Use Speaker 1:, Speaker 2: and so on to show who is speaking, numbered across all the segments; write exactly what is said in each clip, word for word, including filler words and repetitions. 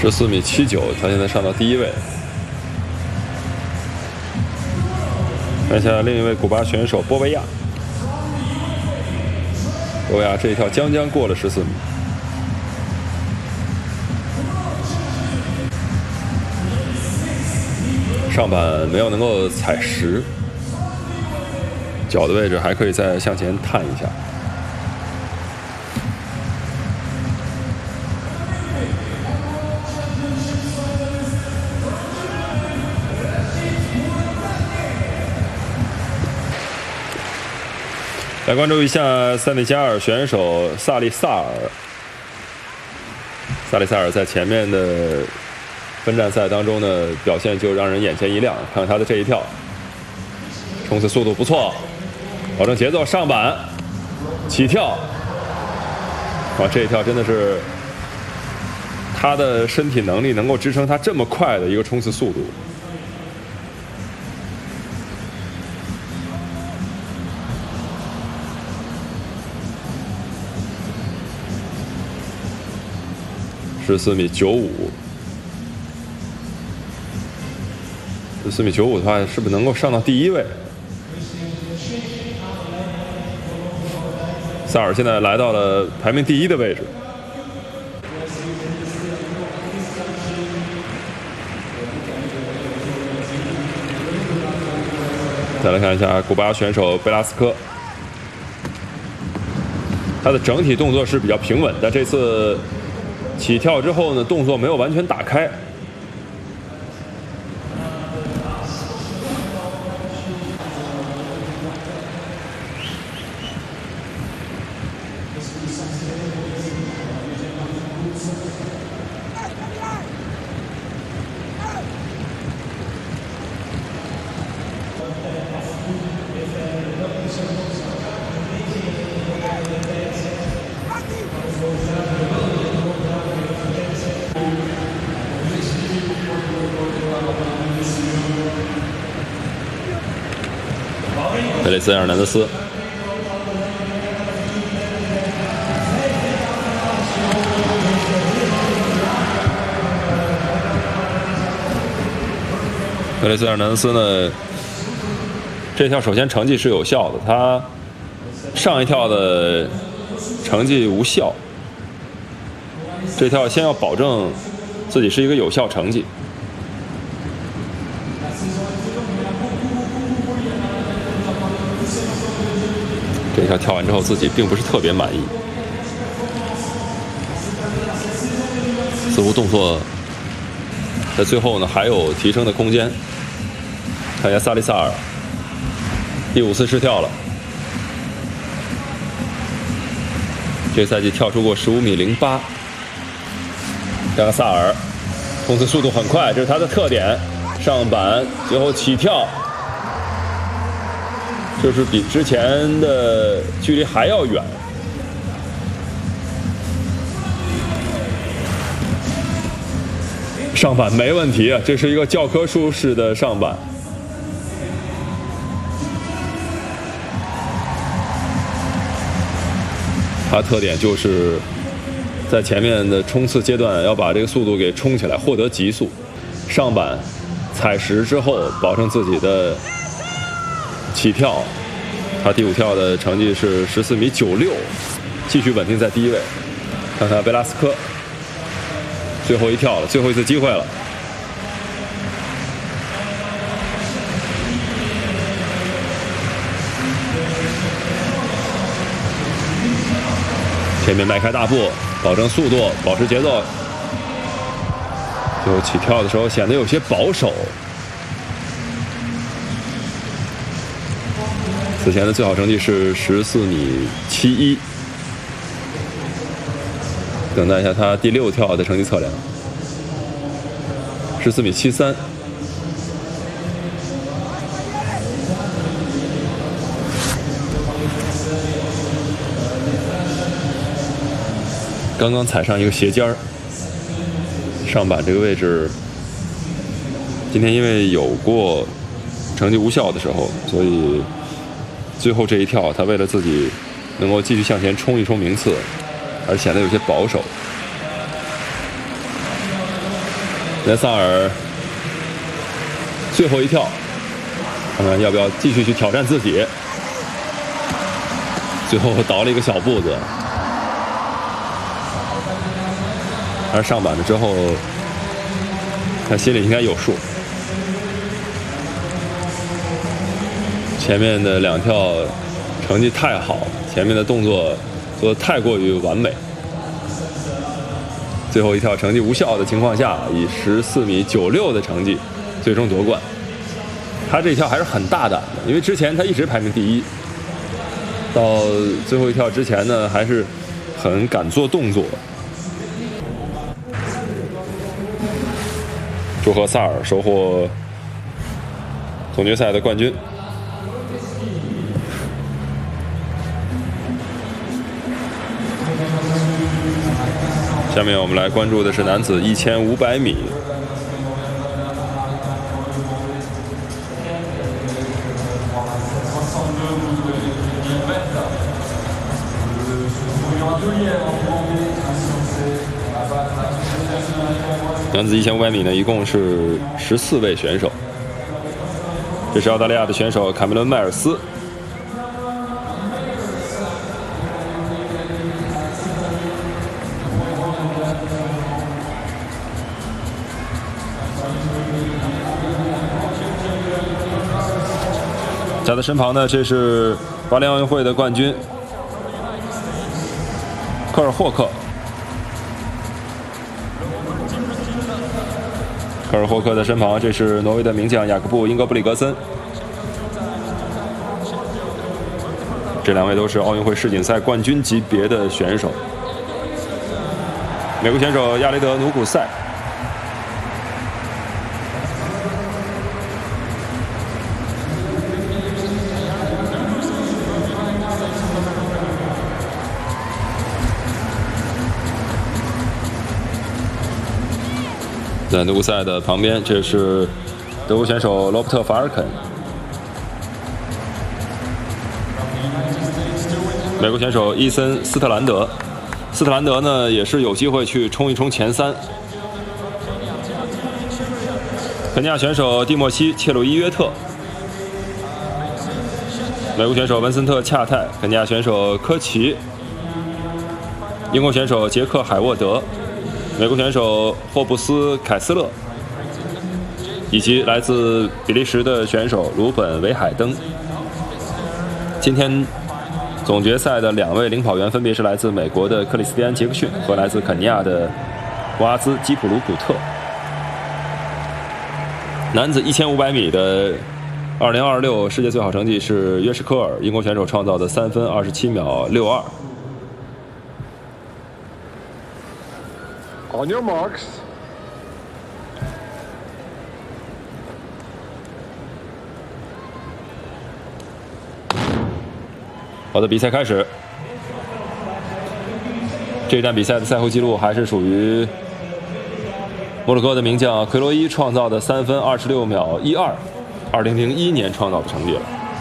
Speaker 1: 十四米七九，他现在上到第一位。看一下另一位古巴选手波维亚，波维亚这一跳将将过了十四米。上板没有能够踩实，脚的位置还可以再向前探一下。来关注一下塞内加尔选手萨利萨尔。萨利萨尔在前面的分站赛当中呢，表现就让人眼前一亮。看看他的这一跳，冲刺速度不错，保证节奏，上板，起跳。哇，这一跳真的是他的身体能力能够支撑他这么快的一个冲刺速度。十四米九五，十四米九五的话，是不是能够上到第一位？萨尔现在来到了排名第一的位置。再来看一下古巴选手贝拉斯科，他的整体动作是比较平稳的，这次起跳之后呢，动作没有完全打开。佩雷斯·埃尔南德斯，佩雷斯·埃尔南德斯呢？这跳首先成绩是有效的，他上一跳的成绩无效，这跳先要保证自己是一个有效成绩。这一跳跳完之后，自己并不是特别满意，似乎动作在最后呢还有提升的空间。看一下萨利萨尔，第五次试跳了，这个赛季跳出过十五米零八。看看萨尔，冲刺速度很快，这是他的特点。上板，最后起跳。就是比之前的距离还要远。上板没问题啊，这是一个教科书式的上板。它特点就是在前面的冲刺阶段要把这个速度给冲起来，获得极速。上板踩实之后，保证自己的起跳，他第五跳的成绩是十四米九六，继续稳定在第一位。看看贝拉斯科，最后一跳了，最后一次机会了。前面迈开大步，保证速度，保持节奏。最后起跳的时候显得有些保守。此前的最好成绩是十四米七一，等待一下他第六跳的成绩测量，十四米七三。刚刚踩上一个斜尖儿，上板这个位置，今天因为有过成绩无效的时候，所以最后这一跳，他为了自己能够继续向前冲一冲名次，而显得有些保守。 雷萨尔最后一跳，看看要不要继续去挑战自己。最后倒了一个小步子，而上板了之后，他心里应该有数。前面的两跳成绩太好，前面的动作做得太过于完美。最后一跳成绩无效的情况下，以十四米九六的成绩最终夺冠。他这一跳还是很大胆的，因为之前他一直排名第一，到最后一跳之前呢，还是很敢做动作。祝贺萨尔收获总决赛的冠军。下面我们来关注的是男子一千五百米。男子一千五百米呢，一共是十四位选手。这是澳大利亚的选手卡梅伦·迈尔斯。在他身旁呢，这是巴黎奥运会的冠军科尔霍克。科尔霍克的身旁，这是挪威的名将雅各布·英格布里格森。这两位都是奥运会世锦赛冠军级别的选手。美国选手亚雷德·努古塞。在努古塞的旁边，这是德国选手罗伯特·法尔肯。美国选手伊森·斯特兰德，斯特兰德呢也是有机会去冲一冲前三。肯尼亚选手蒂莫西·切鲁伊约特，美国选手文森特·恰泰，肯尼亚选手科奇，英国选手杰克·海沃德，美国选手霍布斯·凯斯勒，以及来自比利时的选手鲁本·维海登。今天总决赛的两位领跑员分别是来自美国的克里斯蒂安·杰克逊和来自肯尼亚的博阿兹·基普鲁普特。男子一千五百米的二零二六世界最好成绩是约什科尔，英国选手创造的三分二十七秒六二。
Speaker 2: On your marks.
Speaker 1: 好的，比赛开始。这一站比赛的赛后记录还是属于摩洛哥的名将奎罗伊创造的三分二十六秒一二，二零零一年创造的成绩了。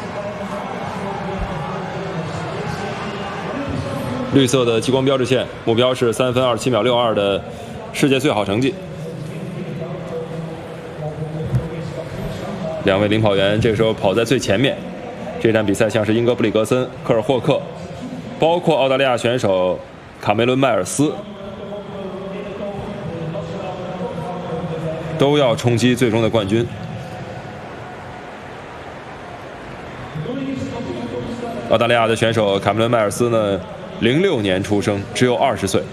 Speaker 1: 绿色的激光标志线，目标是三分二十七秒六二的世界最好成绩。两位领跑员这个时候跑在最前面。这站比赛像是英格布里格森、科尔霍克，包括澳大利亚选手卡梅伦·迈尔斯，都要冲击最终的冠军。澳大利亚的选手卡梅伦·迈尔斯呢，零六年出生，只有二十岁。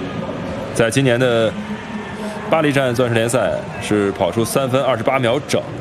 Speaker 1: 在今年的巴黎站钻石联赛是跑出三分二十八秒整。